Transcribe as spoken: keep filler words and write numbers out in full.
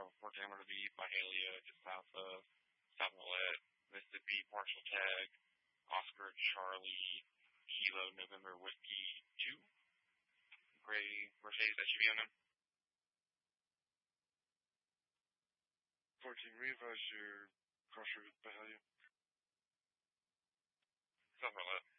Bravo fourteen, I'm going to be Byhalia, just south of South Millette, Mississippi, partial tag, Oscar Charlie, Kilo November Whiskey two. Gray Mercedes S U V on them. fourteen, readvise your crossroad Byhalia. South Millette.